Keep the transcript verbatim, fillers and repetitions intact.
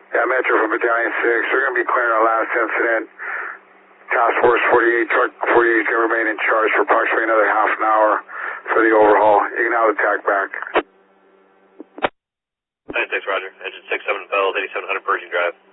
Yeah, Metro from Battalion six. We're going to be clearing our last incident. Task Force forty-eight, Truck forty-eight is going to remain in charge for approximately another half an hour for the overhaul. You can now attack back. nine six, Roger. Engine six seven Bell, eighty-seven hundred Pershing Drive.